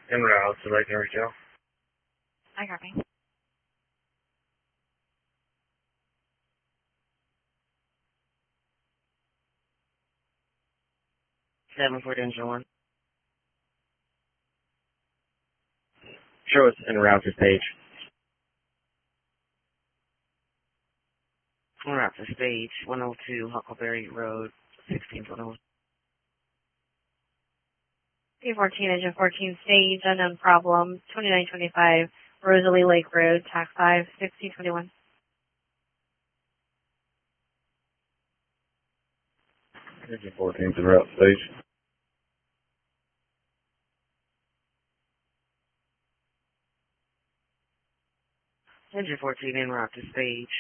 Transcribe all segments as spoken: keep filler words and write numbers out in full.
En route to Lake and Retail. I copy. Seven for engine one. Show us en route to stage. En route to stage, one oh two Huckleberry Road, sixteen twenty-one. P fourteen, engine fourteen, stage, unknown problem, twenty-nine twenty-five, Rosalie Lake Road, tax five, sixteen twenty-one. Engine fourteen en route to stage. Engine fourteen en route to stage.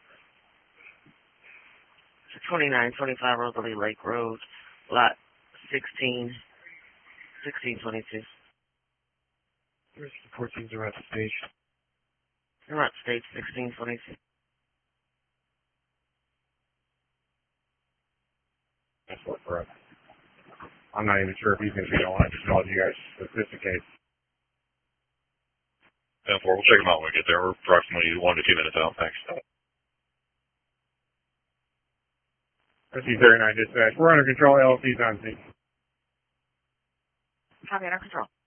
twenty-nine twenty-five Rosalie Lake Road, lot sixteen, sixteen twenty-two. fourteen en route to stage. En route to stage, sixteen twenty-two. That's what for us. I'm not even sure if he's going to be on. I just called you guys sophisticated. ten four, we'll check them out when we get there. We're approximately one to two minutes out. Thanks. S C thirty-nine dispatch. We're under control. L C's on scene. Copy, under control.